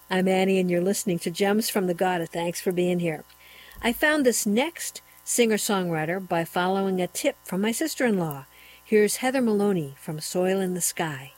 I'm Annie, and you're listening to Gems from the Goddess. Thanks for being here. I found this next singer-songwriter by following a tip from my sister-in-law. Here's Heather Maloney from Soil in the Sky.